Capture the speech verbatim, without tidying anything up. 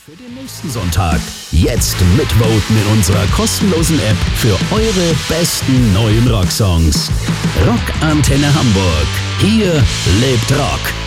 für den nächsten Sonntag. Jetzt mitvoten in unserer kostenlosen App für eure besten neuen Rocksongs. Rockantenne Hamburg. Hier lebt Rock.